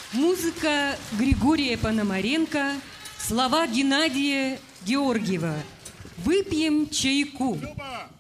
Музыка Григория Пономаренко, слова Геннадия Георгиева. Выпьем чайку. Люба!